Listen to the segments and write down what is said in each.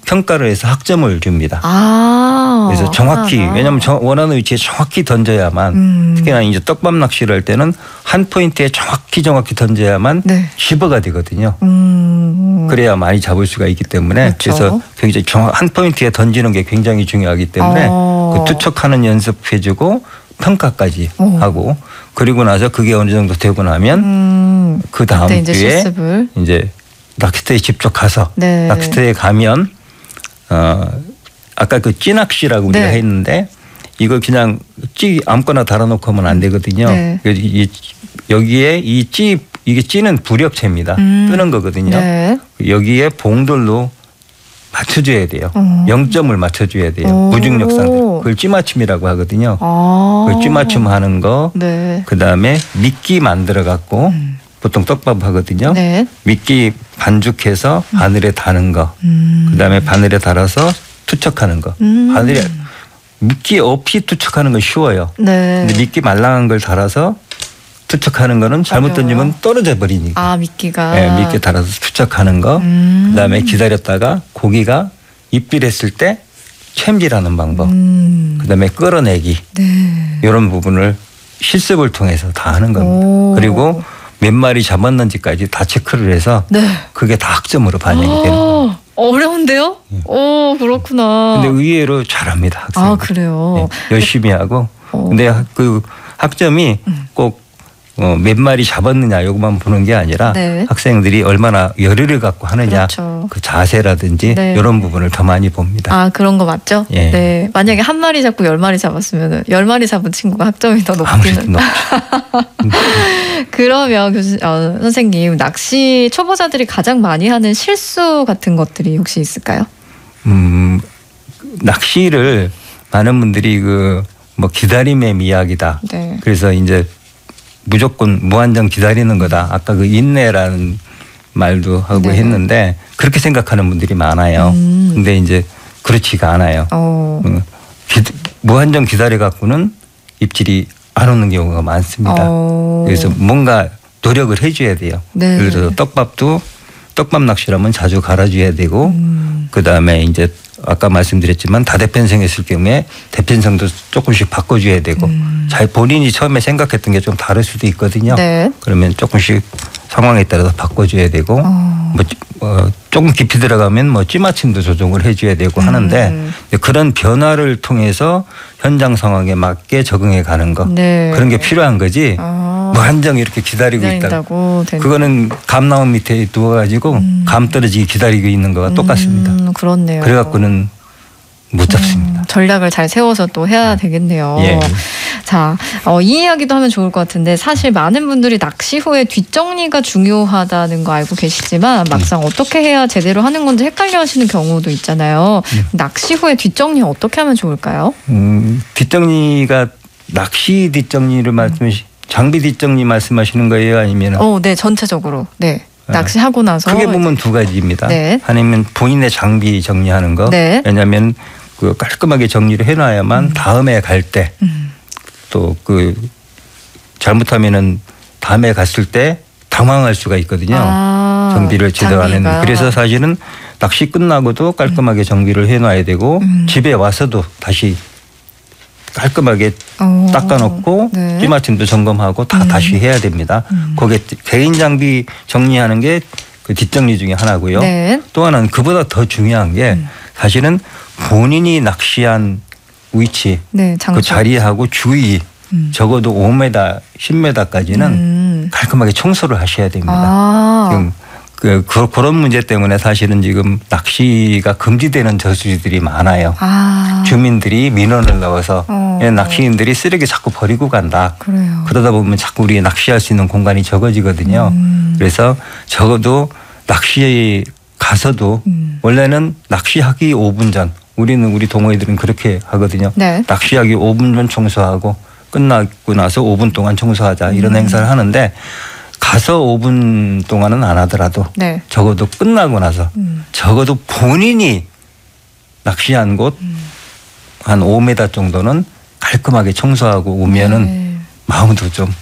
평가를 해서 학점을 줍니다. 그래서 정확히 왜냐하면 원하는 위치에 정확히 던져야만 특히나 이제 떡밥 낚시를 할 때는 한 포인트에 정확히 던져야만 네. 10어가 되거든요. 그래야 많이 잡을 수가 있기 때문에 그렇죠. 그래서 굉장히 한 포인트에 던지는 게 굉장히 중요하기 때문에 그 투척하는 연습해주고 평가까지 하고 그리고 나서 그게 어느 정도 되고 나면 그 다음 주에 이제 낚시터에 직접 가서 네. 낚시터에 가면 아까 그 찌낚시라고 우리가 네. 했는데 이거 그냥 찌 아무거나 달아놓고 하면 안 되거든요. 네. 여기에 이게 찌는 부력체입니다. 뜨는 거거든요. 네. 여기에 봉돌로 맞춰줘야 돼요. 0점을 맞춰줘야 돼요. 무중력상 그걸 찌맞춤이라고 하거든요. 그걸 찌맞춤 하는 거. 네. 그다음에 미끼 만들어 갖고 보통 떡밥 하거든요. 네. 미끼 반죽해서 바늘에 다는 거. 그다음에 바늘에 달아서 투척하는 거. 바늘에 미끼 없이 투척하는 건 쉬워요. 네. 근데 미끼 말랑한 걸 달아서 투척하는 거는 잘못 던지면 떨어져 버리니까. 미끼가. 네, 미끼 달아서 투척하는 거. 그다음에 기다렸다가 고기가 입질했을 때 챔질하는 방법. 그다음에 끌어내기. 네. 이런 부분을 실습을 통해서 다 하는 겁니다. 그리고 몇 마리 잡았는지까지 다 체크를 해서 네. 그게 다 학점으로 반영이 되는 겁니다. 어려운데요? 오, 그렇구나. 근데 의외로 잘합니다. 학생. 그래요? 네, 열심히 하고. 근데 그 학점이 꼭 몇 마리 잡았느냐 요것만 보는 게 아니라 네. 학생들이 얼마나 열의를 갖고 하느냐 그렇죠. 그 자세라든지 네. 이런 부분을 더 많이 봅니다. 그런 거 맞죠? 예. 네. 만약에 한 마리 잡고 10마리 잡았으면 10마리 잡은 친구가 학점이 더 아무래도 높기는. 높죠. 그러면 선생님 낚시 초보자들이 가장 많이 하는 실수 같은 것들이 혹시 있을까요? 낚시를 많은 분들이 뭐 기다림의 미학이다. 네. 그래서 이제 무조건 무한정 기다리는 거다. 아까 그 인내라는 말도 하고 네. 했는데 그렇게 생각하는 분들이 많아요. 근데 이제 그렇지가 않아요. 무한정 기다려 갖고는 입질이 안 오는 경우가 많습니다. 그래서 뭔가 노력을 해줘야 돼요. 네. 그래서 떡밥 낚시라면 자주 갈아줘야 되고 그다음에 이제 아까 말씀드렸지만 다대편성 했을 경우에 대편성도 조금씩 바꿔줘야 되고 잘 본인이 처음에 생각했던 게 좀 다를 수도 있거든요. 네. 그러면 조금씩 상황에 따라서 바꿔줘야 되고 조금 깊이 들어가면 뭐 찌맞춤도 조정을 해줘야 되고 하는데 그런 변화를 통해서 현장 상황에 맞게 적응해 가는 거 네. 그런 게 필요한 거지 무한정 이렇게 기다리고 있다. 그거는 감 나온 밑에 누워가지고 감 떨어지게 기다리고 있는 거와 똑같습니다. 그렇네요. 그래갖고는 못 잡습니다. 전략을 잘 세워서 또 해야 되겠네요. 예. 자, 이 이야기도 하면 좋을 것 같은데 사실 많은 분들이 낚시 후에 뒷정리가 중요하다는 거 알고 계시지만 막상 어떻게 해야 제대로 하는 건지 헷갈려 하시는 경우도 있잖아요. 낚시 후에 뒷정리 어떻게 하면 좋을까요? 뒷정리가 낚시 뒷정리를 장비 뒷정리 말씀하시는 거예요? 아니면? 네, 전체적으로. 네. 낚시하고 나서. 크게 보면 두 가지입니다. 네. 하나는 본인의 장비 정리하는 거. 네. 왜냐하면 깔끔하게 정리를 해놔야만 다음에 갈 때 또 잘못하면은 다음에 갔을 때 당황할 수가 있거든요. 정비를 제대로 안 했는데. 그래서 사실은 낚시 끝나고도 깔끔하게 정비를 해놔야 되고 집에 와서도 다시 깔끔하게 닦아놓고 네. 찌맞춤도 점검하고 다시 해야 됩니다. 그게 개인 장비 정리하는 게 그 뒷정리 중에 하나고요. 네. 또 하나는 그보다 더 중요한 게 사실은 본인이 낚시한 위치, 네, 그 자리하고 주위 적어도 5m, 10m까지는 깔끔하게 청소를 하셔야 됩니다. 지금 그런 문제 때문에 사실은 지금 낚시가 금지되는 저수지들이 많아요. 주민들이 민원을 넣어서 낚시인들이 쓰레기 자꾸 버리고 간다. 그래요. 그러다 보면 자꾸 우리 낚시할 수 있는 공간이 적어지거든요. 그래서 적어도 낚시에 가서도 원래는 낚시하기 5분 전 우리 동호회들은 그렇게 하거든요. 네. 낚시하기 5분 전 청소하고 끝나고 나서 5분 동안 청소하자 이런 행사를 하는데 가서 5분 동안은 안 하더라도 네. 적어도 끝나고 나서 적어도 본인이 낚시한 곳 한 5m 정도는 깔끔하게 청소하고 오면은 마음도 좀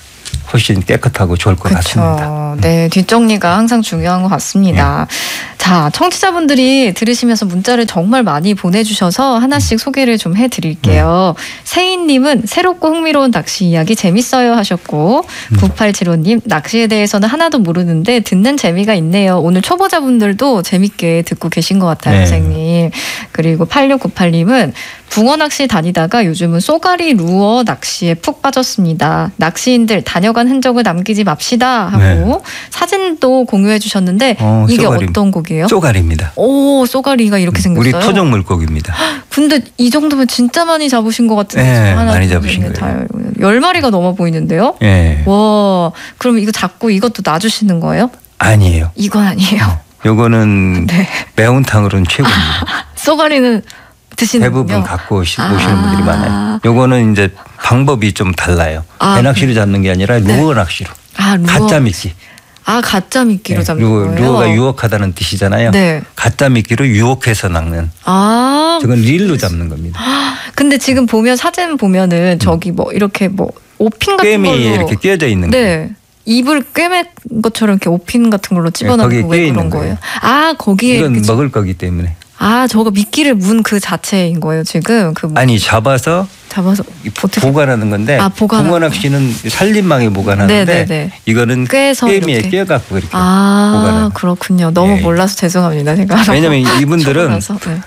훨씬 깨끗하고 좋을 것 같습니다. 네, 뒷정리가 항상 중요한 것 같습니다. 자, 청취자분들이 들으시면서 문자를 정말 많이 보내주셔서 하나씩 소개를 좀 해드릴게요. 세인님은 새롭고 흥미로운 낚시 이야기 재밌어요 하셨고 9875님 낚시에 대해서는 하나도 모르는데 듣는 재미가 있네요. 오늘 초보자분들도 재밌게 듣고 계신 것 같아요, 선생님. 그리고 8698님은 붕어 낚시 다니다가 요즘은 쏘가리 루어 낚시에 푹 빠졌습니다. 낚시인들 다녀간 흔적을 남기지 맙시다 하고 사진도 공유해 주셨는데 이게 쏘가리. 어떤 고기예요? 쏘가리입니다. 오, 쏘가리가 이렇게 생겼어요? 우리 토종 물고기입니다. 근데 이 정도면 진짜 많이 잡으신 것 같은데. 네, 많이 잡으신 거예요. 10마리가 넘어 보이는데요? 네. 와, 그럼 이거 잡고 이것도 놔주시는 거예요? 아니에요. 이건 아니에요. 요거는 매운탕으로는 최고입니다. 쏘가리는 드시는군요. 대부분 갖고 오시는 분들이 많아요. 요거는 이제 방법이 좀 달라요. 배낚시로 잡는 게 아니라 루어 낚시로. 루어. 가짜 미끼. 가짜 미끼로 잡는 거예요? 루어가 유혹하다는 뜻이잖아요. 네. 가짜 미끼로 유혹해서 낚는. 저건 릴로 잡는 겁니다. 근데 지금 보면 사진 보면은 저기 뭐 이렇게 뭐 오핀 같은 걸로. 꿰이 이렇게 끼어져 있는 거예요. 입을 꿰맨 것처럼 이렇게 오핀 같은 걸로 집어넣는 왜 그런 거예요? 거기에 이건 먹을 거기 때문에. 저거 미끼를 문 그 자체인 거예요, 지금? 아니, 잡아서 보관하는 건데 붕어 낚시는 살림망에 보관하는데 네네네. 이거는 꿰미에 끼어갖고 이렇게 보관하는. 그렇군요. 너무 몰라서 죄송합니다. 제가. 왜냐하면 이분들은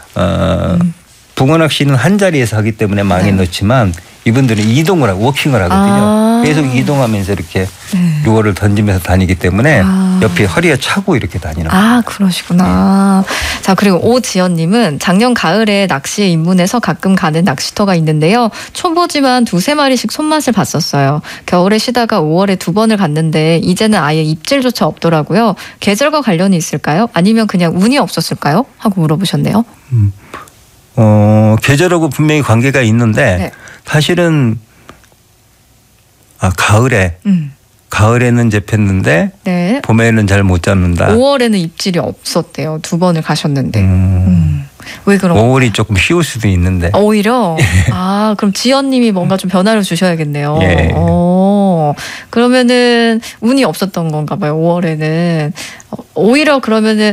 붕어 낚시는 한 자리에서 하기 때문에 망에 넣지만 이분들은 이동을 하고 워킹을 하거든요. 계속 이동하면서 이렇게 루어를 던지면서 다니기 때문에 옆에 허리에 차고 이렇게 다니는 거예요. 그러시구나. 자, 그리고 오지연님은 작년 가을에 낚시에 입문해서 가끔 가는 낚시터가 있는데요. 초보지만 2-3마리씩 손맛을 봤었어요. 겨울에 쉬다가 5월에 2번을 갔는데 이제는 아예 입질조차 없더라고요. 계절과 관련이 있을까요? 아니면 그냥 운이 없었을까요? 하고 물어보셨네요. 계절하고 분명히 관계가 있는데 사실은 가을에는 잡혔는데 봄에는 잘 못 잡는다. 5월에는 입질이 없었대요. 2번을 가셨는데. 왜 그런 5월이 조금 쉬울 수도 있는데. 오히려? 그럼 지연님이 뭔가 좀 변화를 주셔야겠네요. 그러면은 운이 없었던 건가 봐요. 5월에는. 오히려 그러면은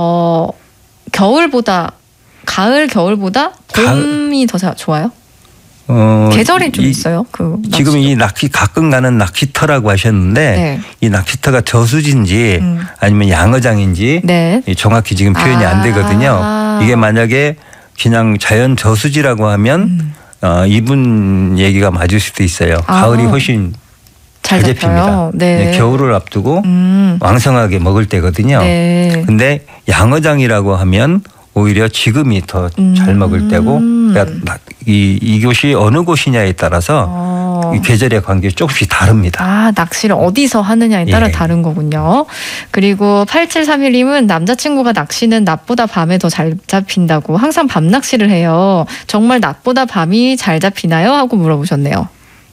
겨울보다 봄이 더 좋아요? 계절이 좀 있어요. 지금 이 가끔 가는 낚시터라고 하셨는데 이 낚시터가 저수지인지 아니면 양어장인지 정확히 지금 표현이 안 되거든요. 이게 만약에 그냥 자연 저수지라고 하면 이분 얘기가 맞을 수도 있어요. 가을이 훨씬 잘 잡힙니다. 겨울을 앞두고 왕성하게 먹을 때거든요. 근데 양어장이라고 하면 오히려 지금이 더 잘 먹을 때고 그러니까 이곳이 어느 곳이냐에 따라서 이 계절의 관계가 조금씩 다릅니다. 낚시를 어디서 하느냐에 따라 다른 거군요. 그리고 8731님은 남자친구가 낚시는 낮보다 밤에 더 잘 잡힌다고 항상 밤 낚시를 해요. 정말 낮보다 밤이 잘 잡히나요? 하고 물어보셨네요.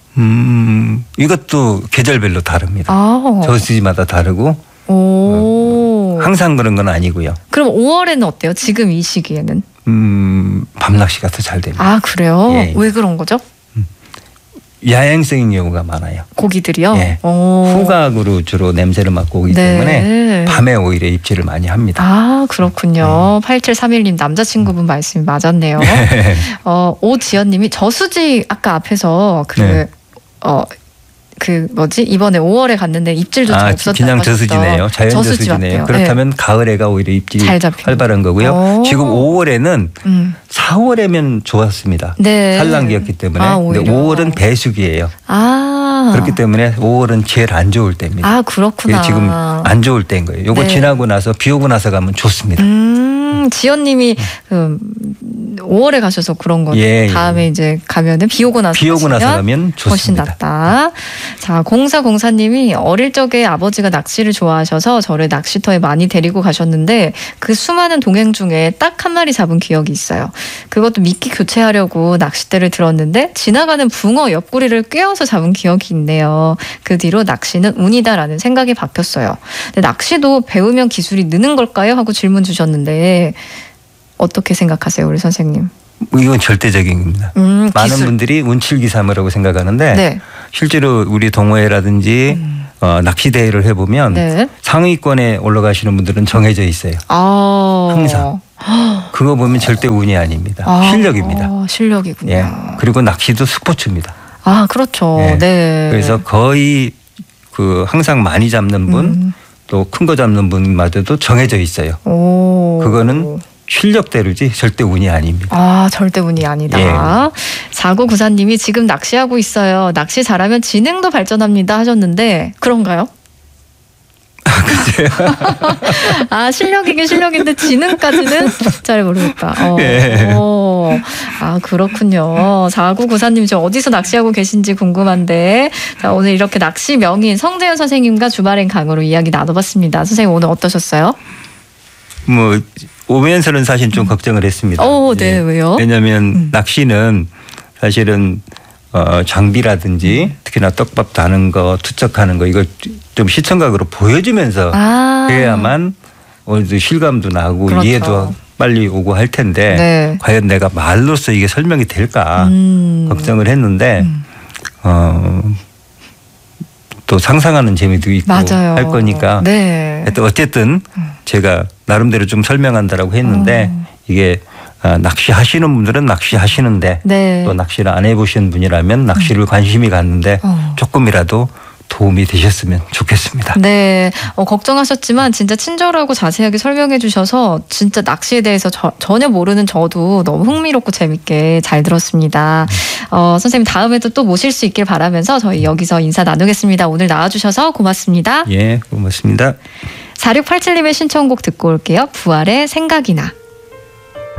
이것도 계절별로 다릅니다. 저수지마다 다르고 항상 그런 건 아니고요. 그럼 5월에는 어때요? 지금 이 시기에는? 밤낚시가 더 잘 됩니다. 그래요? 왜 그런 거죠? 야행성인 경우가 많아요. 고기들이요? 후각으로 주로 냄새를 맡고 오기 때문에 밤에 오히려 입질을 많이 합니다. 그렇군요. 8731님 남자친구분 말씀이 맞았네요. 오지연님이 저수지 아까 앞에서 이번에 5월에 갔는데 입질조차 없었다고 그냥 저수지네요. 자연 저수지네요. 그렇다면 가을에가 오히려 입질이 활발한 거고요. 지금 5월에는 4월에면 좋았습니다. 산란기였기 때문에. 근데 5월은 배수기예요. 그렇기 때문에 5월은 제일 안 좋을 때입니다. 그렇구나. 지금 안 좋을 때인 거예요. 요거 지나고 나서 비 오고 나서 가면 좋습니다. 지연님이 5월에 가셔서 그런 거 다음에 이제 가면은 비 오고 나서 가면 좋습니다. 훨씬 낫다. 자, 0404님이 어릴 적에 아버지가 낚시를 좋아하셔서 저를 낚시터에 많이 데리고 가셨는데 그 수많은 동행 중에 딱 한 마리 잡은 기억이 있어요. 그것도 미끼 교체하려고 낚싯대를 들었는데 지나가는 붕어 옆구리를 꿰어서 잡은 기억이 있네요. 그 뒤로 낚시는 운이다라는 생각이 바뀌었어요. 근데 낚시도 배우면 기술이 느는 걸까요? 하고 질문 주셨는데 어떻게 생각하세요, 우리 선생님? 이건 절대적인 겁니다. 많은 분들이 운칠기삼이라고 생각하는데 실제로 우리 동호회라든지 낚시 대회를 해보면 네. 상위권에 올라가시는 분들은 정해져 있어요. 항상. 그거 보면 절대 운이 아닙니다. 실력입니다. 실력이군요. 예. 그리고 낚시도 스포츠입니다. 그렇죠. 예. 네. 그래서 거의 그 항상 많이 잡는 분, 또 큰 거 잡는 분마저도 정해져 있어요. 그거는 실력대로지 절대 운이 아닙니다. 절대 운이 아니다. 예. 4994님이 지금 낚시하고 있어요. 낚시 잘하면 지능도 발전합니다 하셨는데 그런가요? 실력이긴 실력인데 지능까지는 잘 모르겠다. 예. 그렇군요. 4994님 지금 어디서 낚시하고 계신지 궁금한데 자, 오늘 이렇게 낚시 명인 성재현 선생님과 주말엔 강으로 이야기 나눠봤습니다. 선생님 오늘 어떠셨어요? 뭐 오면서는 사실 좀 걱정을 했습니다. 네. 왜요? 왜냐하면 낚시는 사실은 장비라든지 특히나 떡밥 다는 거, 투척하는 거 이거 좀 시청각으로 보여주면서 해야만 어느 정도 실감도 나고 그렇죠. 이해도 빨리 오고 할 텐데 네. 과연 내가 말로써 이게 설명이 될까 걱정을 했는데 또 상상하는 재미도 있고 맞아요. 할 거니까 네. 어쨌든 제가 나름대로 좀 설명한다라고 했는데 이게 낚시하시는 분들은 낚시하시는데 네. 또 낚시를 안 해보신 분이라면 낚시를 관심이 갔는데 조금이라도 도움이 되셨으면 좋겠습니다. 네. 걱정하셨지만 진짜 친절하고 자세하게 설명해 주셔서 진짜 낚시에 대해서 전혀 모르는 저도 너무 흥미롭고 재밌게 잘 들었습니다. 선생님 다음에도 또 모실 수 있길 바라면서 저희 여기서 인사 나누겠습니다. 오늘 나와주셔서 고맙습니다. 예, 고맙습니다. 4687님의 신청곡 듣고 올게요. 부활의 생각이나.